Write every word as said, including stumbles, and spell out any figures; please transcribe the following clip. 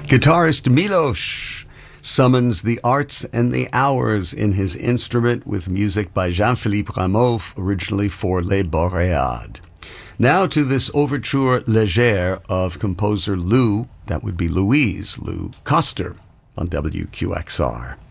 Guitarist Milos summons the arts and the hours in his instrument with music by Jean-Philippe Rameau, originally for Les Boréades. Now to this overture légère of composer Lou, that would be Louise Lou Koster on W Q X R.